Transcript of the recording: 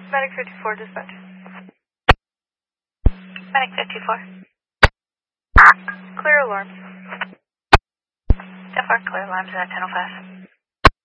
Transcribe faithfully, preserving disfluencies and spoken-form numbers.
Medic fifty-four, dispatch. Medic fifty-four. Clear alarms. ten four, clear alarms at ten oh five.